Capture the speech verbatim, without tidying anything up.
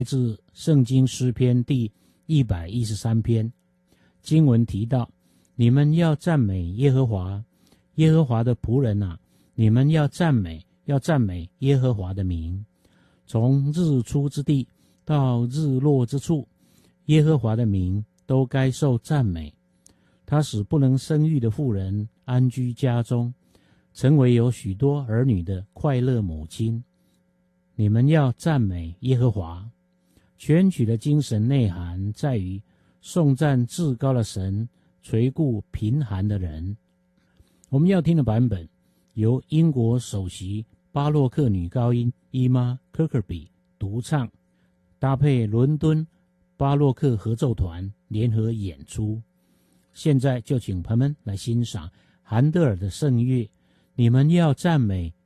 自圣经诗篇第一百一十三篇，经文提到，你们要赞美耶和华，耶和华的仆人啊，你们要赞美，要赞美耶和华的名。从日出之地到日落之处，耶和华的名都该受赞美。他使不能生育的妇人安居家中，成为有许多儿女的快乐母亲。你们要赞美耶和华。全曲的精神内涵在于颂赞至高的神，垂顾贫寒的人。我们要听的版本由英国首席巴洛克女高音伊玛·科克比独唱，搭配伦敦巴洛克合奏团联合演出。现在就请朋友们来欣赏韩德尔的圣乐，你们要赞美